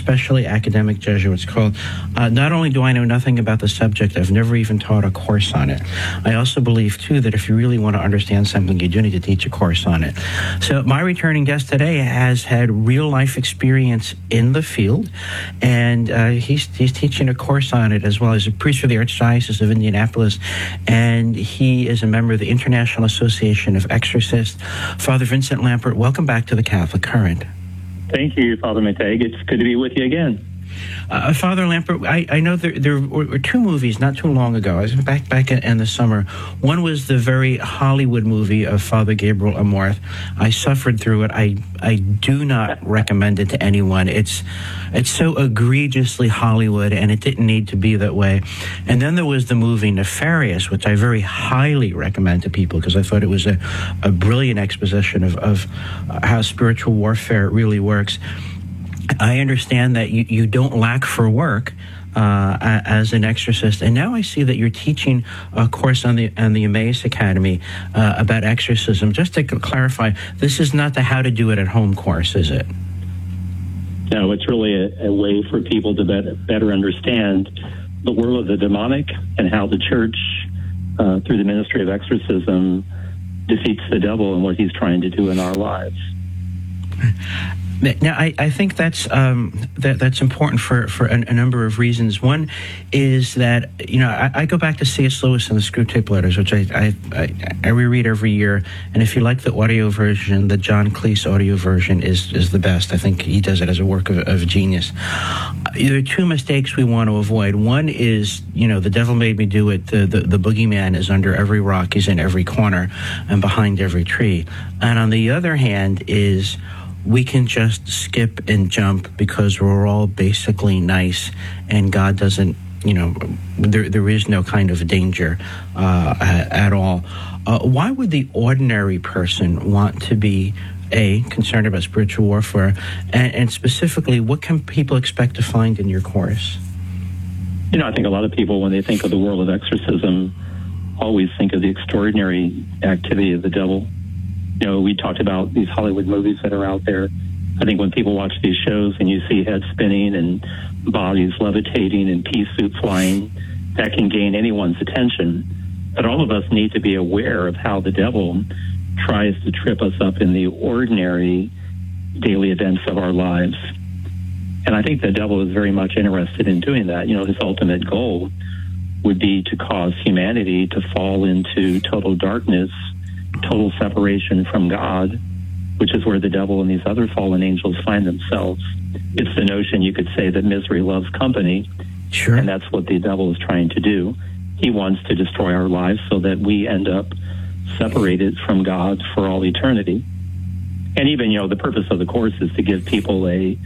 especially academic Jesuits, called Not Only Do I Know Nothing About the Subject, I've Never Even Taught a Course on It. I also believe, too, that if you really want to understand something, you do need to teach a course on it. So my returning guest today has had real-life experience in the field, and he's teaching a course on it as well. He's a priest for the Archdiocese of Indianapolis, and he is a member of the International Association of Exorcists. Father Vincent Lampert, welcome back to the Catholic Current. Thank you, Father Mateg. It's good to be with you again. Father Lampert, I know there were two movies not too long ago. I was back in the summer. One was the very Hollywood movie of Father Gabriel Amorth. I suffered through it. I do not recommend it to anyone. It's so egregiously Hollywood, and it didn't need to be that way. And then there was the movie Nefarious, which I very highly recommend to people because I thought it was a brilliant exposition of how spiritual warfare really works. I understand that you don't lack for work as an exorcist, and now I see that you're teaching a course on the Emmaus Academy about exorcism. Just to clarify, this is not the How to Do It at Home course, is it? No, it's really a way for people to better understand the world of the demonic and how the Church, through the ministry of exorcism, defeats the devil and what he's trying to do in our lives. Now, I think that's important for a number of reasons. One is that, I go back to C.S. Lewis and the Screwtape Letters, which I reread every year. And if you like the audio version, the John Cleese audio version is the best. I think he does it as a work of genius. There are two mistakes we want to avoid. One is, the devil made me do it. The boogeyman is under every rock. He's in every corner and behind every tree. And on the other hand is, we can just skip and jump because we're all basically nice, and God doesn't, there is no kind of danger at all. Why would the ordinary person want to be, concerned about spiritual warfare, and specifically, what can people expect to find in your course? I think a lot of people, when they think of the world of exorcism, always think of the extraordinary activity of the devil. We talked about these Hollywood movies that are out there. I think when people watch these shows and you see heads spinning and bodies levitating and pea soup flying, that can gain anyone's attention. But all of us need to be aware of how the devil tries to trip us up in the ordinary daily events of our lives. And I think the devil is very much interested in doing that. His ultimate goal would be to cause humanity to fall into total darkness, total separation from God, which is where the devil and these other fallen angels find themselves. It's the notion, you could say, that misery loves company. Sure. And that's what the devil is trying to do. He wants to destroy our lives so that we end up separated from God for all eternity. And even, the purpose of the course is to give people a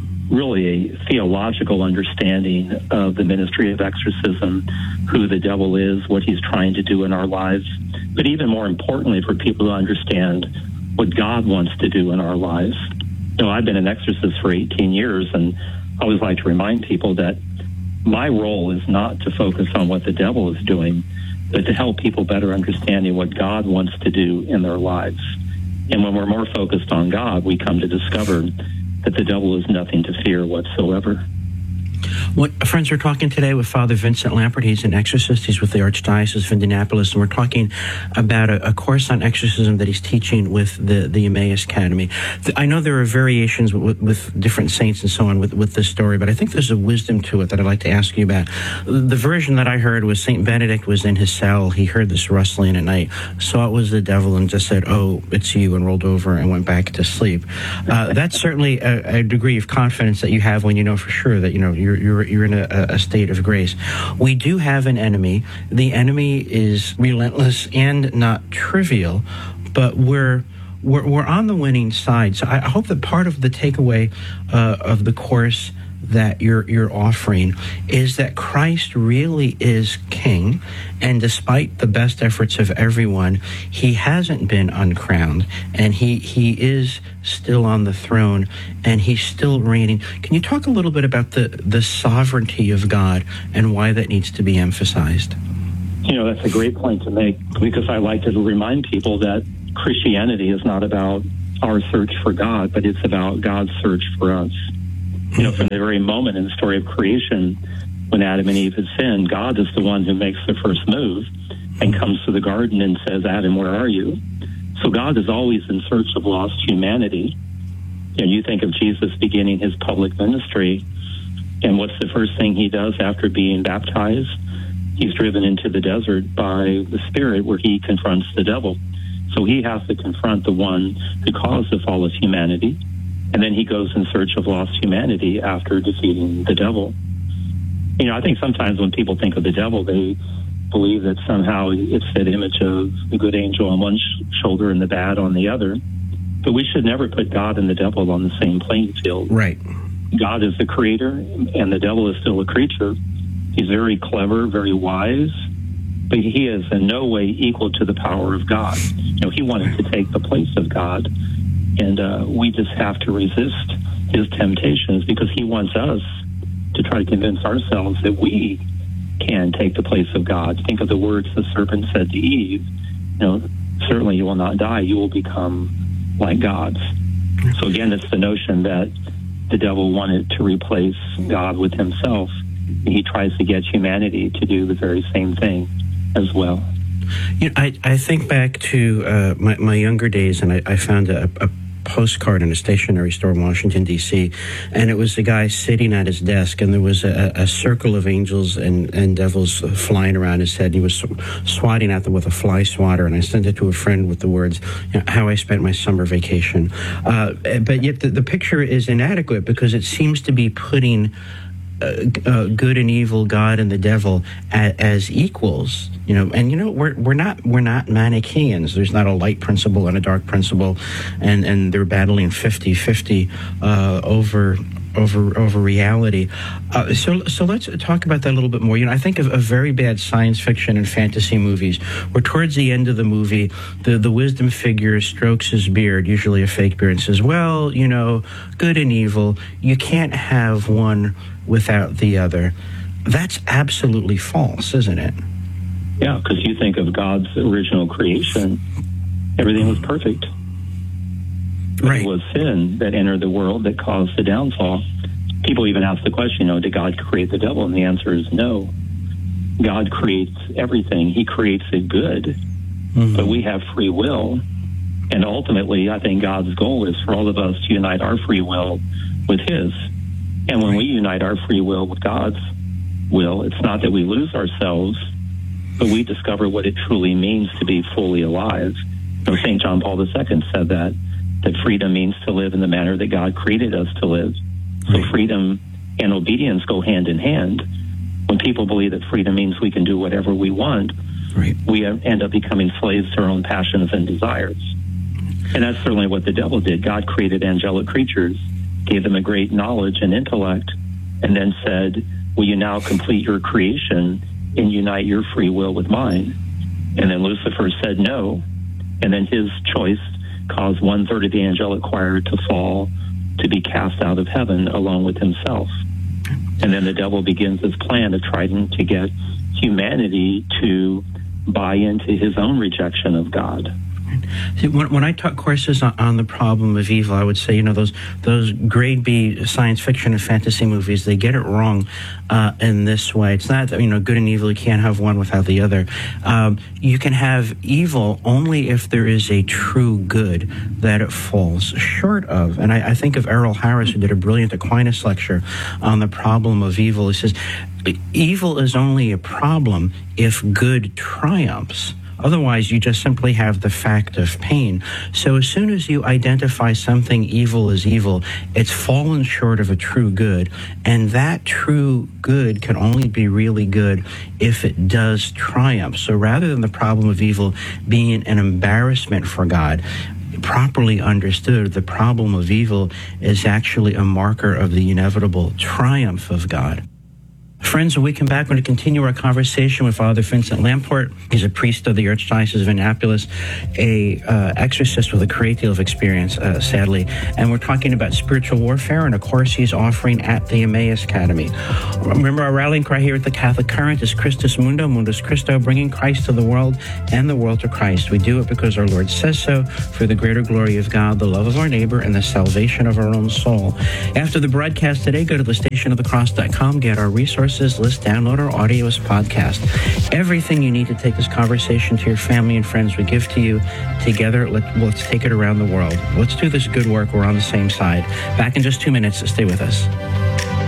theological understanding of the ministry of exorcism, who the devil is, what he's trying to do in our lives, but even more importantly, for people to understand what God wants to do in our lives. I've been an exorcist for 18 years, and I always like to remind people that my role is not to focus on what the devil is doing, but to help people better understanding what God wants to do in their lives. And when we're more focused on God, we come to discover that the devil is nothing to fear whatsoever. Friends, we're talking today with Father Vincent Lampert. He's an exorcist. He's with the Archdiocese of Indianapolis, and we're talking about a course on exorcism that he's teaching with the Emmaus Academy. I know there are variations with different saints and so on with this story, but I think there's a wisdom to it that I'd like to ask you about. The version that I heard was St. Benedict was in his cell. He heard this rustling at night, saw it was the devil, and just said, "Oh, it's you," and rolled over and went back to sleep. That's certainly a degree of confidence that you have when you know for sure that you're in a state of grace. We do have an enemy. The enemy is relentless and not trivial, but we're on the winning side. So I hope that part of the takeaway of the course that you're offering is that Christ really is King, and despite the best efforts of everyone, he hasn't been uncrowned, and he is still on the throne, and he's still reigning. Can you talk a little bit about the sovereignty of God and why that needs to be emphasized? That's a great point to make, because I like to remind people that Christianity is not about our search for God, but it's about God's search for us. From the very moment in the story of creation, when Adam and Eve had sinned, God is the one who makes the first move and comes to the garden and says, Adam, where are you? So God is always in search of lost humanity. You think of Jesus beginning his public ministry, and what's the first thing he does after being baptized? He's driven into the desert by the Spirit, where he confronts the devil. So he has to confront the one who caused the fall of humanity, and then he goes in search of lost humanity after defeating the devil. I think sometimes when people think of the devil, they believe that somehow it's that image of the good angel on one shoulder and the bad on the other. But we should never put God and the devil on the same playing field. Right. God is the creator, and the devil is still a creature. He's very clever, very wise, but he is in no way equal to the power of God. He wanted to take the place of God, and we just have to resist his temptations, because he wants us to try to convince ourselves that we can take the place of God. Think of the words the serpent said to Eve, certainly you will not die, you will become like gods. So again, it's the notion that the devil wanted to replace God with himself. He tries to get humanity to do the very same thing as well. I think back to my younger days, and I found a postcard in a stationery store in Washington, D.C., and it was the guy sitting at his desk, and there was a circle of angels and devils flying around his head. He was swatting at them with a fly swatter, and I sent it to a friend with the words, how I spent my summer vacation. But yet the picture is inadequate, because it seems to be putting good and evil, God and the devil, as equals. We're not Manichaeans. There's not a light principle and a dark principle, and they're battling 50-50 over reality. So let's talk about that a little bit more. I think of very bad science fiction and fantasy movies where towards the end of the movie, the wisdom figure strokes his beard, usually a fake beard, and says, well, good and evil, you can't have one without the other. That's absolutely false, isn't it? Yeah, because you think of God's original creation, everything was perfect. Right. It was sin that entered the world that caused the downfall. People even ask the question, did God create the devil? And the answer is no. God creates everything. He creates it good, but we have free will. And ultimately, I think God's goal is for all of us to unite our free will with his. And when we unite our free will with God's will, it's not that we lose ourselves, but we discover what it truly means to be fully alive. St. John Paul II said that freedom means to live in the manner that God created us to live. So freedom and obedience go hand in hand. When people believe that freedom means we can do whatever we want, we end up becoming slaves to our own passions and desires. And that's certainly what the devil did. God created angelic creatures, gave them a great knowledge and intellect, and then said, will you now complete your creation and unite your free will with mine? And then Lucifer said no, and then his choice caused 1/3 of the angelic choir to fall, to be cast out of heaven along with himself. And then the devil begins his plan of trying to get humanity to buy into his own rejection of God. See, when I taught courses on the problem of evil, I would say, those grade B science fiction and fantasy movies, they get it wrong in this way. It's not that, good and evil, you can't have one without the other. You can have evil only if there is a true good that it falls short of. And I think of Errol Harris, who did a brilliant Aquinas lecture on the problem of evil. He says, evil is only a problem if good triumphs. Otherwise, you just simply have the fact of pain. So as soon as you identify something evil as evil, it's fallen short of a true good. And that true good can only be really good if it does triumph. So rather than the problem of evil being an embarrassment for God, properly understood, the problem of evil is actually a marker of the inevitable triumph of God. Friends, when we come back, we're going to continue our conversation with Father Vincent Lamport. He's a priest of the Archdiocese of Annapolis, a exorcist with a great deal of experience, sadly. And we're talking about spiritual warfare and a course he's offering at the Emmaus Academy. Remember, our rallying cry here at the Catholic Current is Christus Mundo, Mundus Christo, bringing Christ to the world and the world to Christ. We do it because our Lord says so, for the greater glory of God, the love of our neighbor, and the salvation of our own soul. After the broadcast today, go to thestationofthecross.com, get our resources list, download our audio as podcast. Everything you need to take this conversation to your family and friends we give to you. Together, let's take it around the world. Let's do this good work. We're on the same side. Back in just 2 minutes. Stay with us.